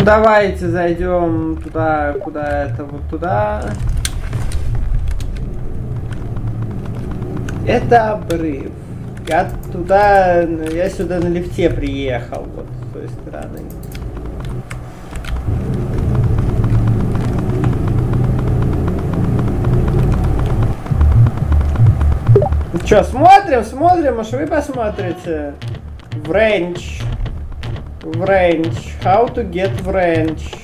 давайте зайдем туда, куда это, вот туда. Это обрыв. Я сюда на лифте приехал, вот с той стороны. Что, смотрим, может вы посмотрите? В range. How to get в range.